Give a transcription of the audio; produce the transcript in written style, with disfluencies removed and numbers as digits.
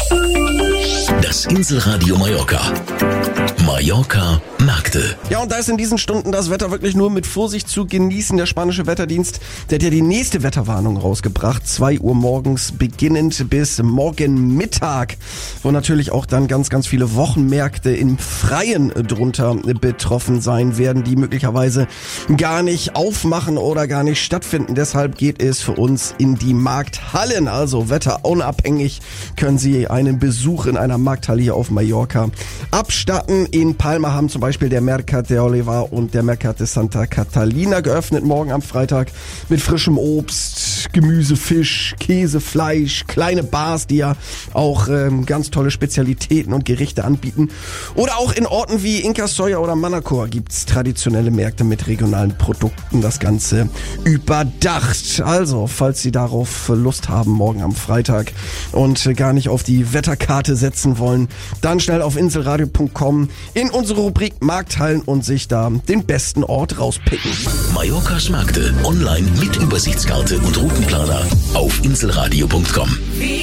Das Inselradio Mallorca. Mallorca Märkte. Ja, und da ist in diesen Stunden das Wetter wirklich nur mit Vorsicht zu genießen. Der spanische Wetterdienst, der hat ja die nächste Wetterwarnung rausgebracht. 2 Uhr morgens beginnend bis morgen Mittag, wo natürlich auch dann ganz, ganz viele Wochenmärkte im Freien drunter betroffen sein werden, die möglicherweise gar nicht aufmachen oder gar nicht stattfinden. Deshalb geht es für uns in die Markthallen. Also wetterunabhängig können Sie einen Besuch in einer Markthalle hier auf Mallorca abstatten. In Palma haben zum Beispiel der Mercat de Olivar und der Mercat de Santa Catalina geöffnet morgen am Freitag mit frischem Obst, Gemüse, Fisch, Käse, Fleisch, kleine Bars, die ja auch ganz tolle Spezialitäten und Gerichte anbieten. Oder auch in Orten wie Inkasoya oder Manacor gibt's traditionelle Märkte mit regionalen Produkten, das Ganze überdacht. Also, falls Sie darauf Lust haben, morgen am Freitag und gar nicht auf die Wetterkarte setzen wollen, dann schnell auf inselradio.com in unsere Rubrik Markthallen und sich da den besten Ort rauspicken. Mallorcas Märkte online mit Übersichtskarte und Routenplaner auf inselradio.com.